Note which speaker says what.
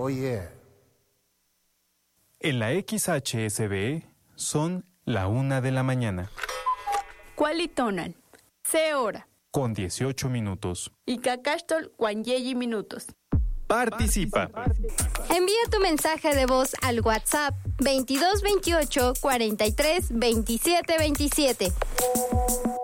Speaker 1: Oye.
Speaker 2: En la XHSB son la 1 de la mañana.
Speaker 3: Cualitonal, se hora.
Speaker 2: Con 18 minutos.
Speaker 3: Y cacastol, 4 minutos.
Speaker 2: Participa.
Speaker 4: Envía tu mensaje de voz al WhatsApp 2228 43 27 27.